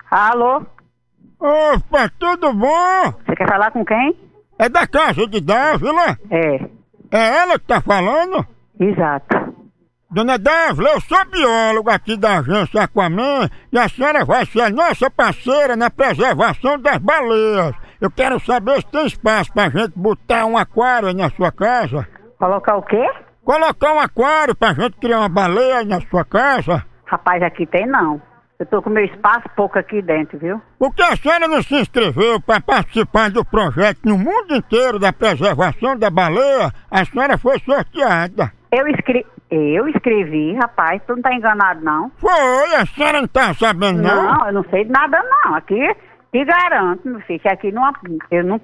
Alô? Opa, tudo bom? Você quer falar com quem? É da casa de Dávila? É, É ela que tá falando? exato. Dona Dávila, eu sou biólogo aqui da agência Aquaman e a senhora vai ser a nossa parceira na preservação das baleias. Eu quero saber se tem espaço pra gente botar um aquário aí na sua casa. Colocar o quê? Colocar um aquário pra gente criar uma baleia aí na sua casa. Rapaz, aqui tem não. Eu tô com meu espaço pouco aqui dentro, viu? Por que a senhora não se inscreveu para participar do projeto no mundo inteiro da preservação da baleia? A senhora foi sorteada. Eu escrevi, rapaz, tu não tá enganado não? Foi, a senhora não tá sabendo não? Não, eu não sei de nada não. Aqui, te garanto, meu filho, que aqui não, eu não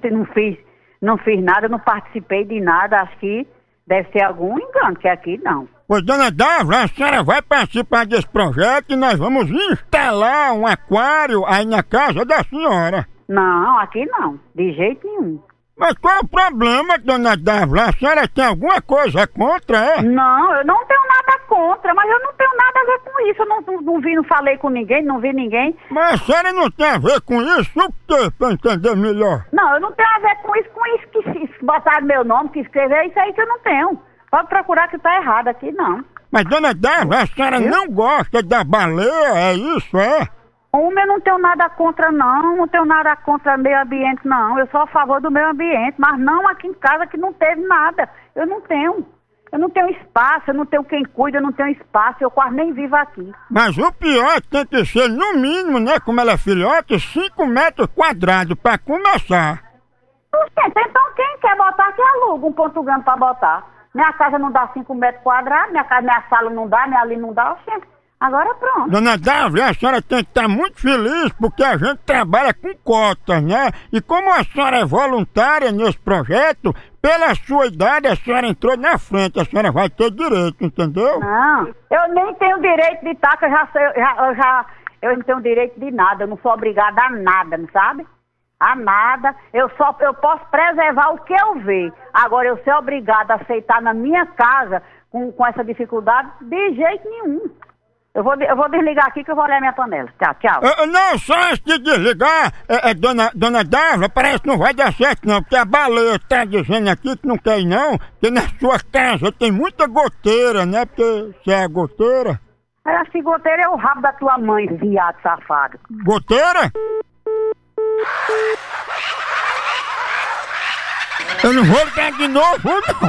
fiz nada, não participei de nada. Acho que deve ser algum engano, que aqui não. Pois, dona Dávila, a senhora vai participar desse projeto e nós vamos instalar um aquário aí na casa da senhora. Não, aqui não, de jeito nenhum. Mas qual é o problema, dona Dávila? A senhora tem alguma coisa contra, é? Não, eu não tenho nada contra, mas eu não tenho nada a ver com isso. Eu não falei com ninguém, não vi ninguém. Mas a senhora não tem a ver com isso o quê, pra entender melhor? Não, eu não tenho a ver com isso que botaram meu nome, que escreveram, isso aí que eu não tenho. Pode procurar que tá errado aqui, não. Mas, dona Dávila, a senhora não gosta da baleia, é isso, é? Eu não tenho nada contra, não tenho nada contra meio ambiente, não. Eu sou a favor do meio ambiente, mas não aqui em casa que não teve nada. Eu não tenho espaço, eu não tenho quem cuida, eu não tenho espaço, eu quase nem vivo aqui. Mas o pior é que tem que ser, no mínimo, né, como ela é filhote, 5 metros quadrados, pra começar. Então quem quer botar, que aluga um ponto grande pra botar. Minha casa não dá 5 metros quadrados, minha sala não dá, minha ali não dá, oxente. Agora pronto. Dona Dávila, a senhora tem que estar muito feliz porque a gente trabalha com cotas, né? E como a senhora é voluntária nesse projeto, pela sua idade a senhora entrou na frente, a senhora vai ter direito, entendeu? Não, eu nem tenho direito de estar, que eu não tenho direito de nada, eu não sou obrigada a nada, não sabe? A nada, eu posso preservar o que eu ver. Agora eu ser obrigada a aceitar na minha casa com essa dificuldade, de jeito nenhum. Eu vou desligar aqui que eu vou olhar minha panela. Tchau. Não, só antes de desligar, dona Dávila, parece que não vai dar certo não, porque a baleia tá dizendo aqui que não quer ir não, que na sua casa tem muita goteira, né? Porque você é a goteira. Essa goteira é o rabo da tua mãe, viado safado. Goteira? Eu não vou ligar de novo, não.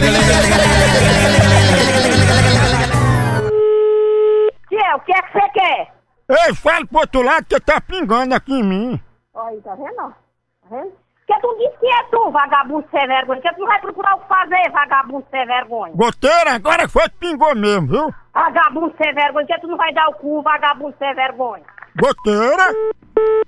O que é que você quer? Ei, fala pro outro lado que tá pingando aqui em mim. Olha aí, tá vendo? Tá vendo? Porque tu disse que é tu, vagabundo sem vergonha. Que tu vai procurar o que fazer, vagabundo sem vergonha. Goteira, agora foi que pingou mesmo, viu? Vagabundo sem vergonha. Que tu não vai dar o cu, vagabundo sem vergonha. Goteira?